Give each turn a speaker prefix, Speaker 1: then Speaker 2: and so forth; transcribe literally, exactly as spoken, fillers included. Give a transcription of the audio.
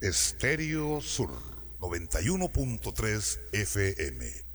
Speaker 1: Estéreo Sur noventa y uno punto tres F M.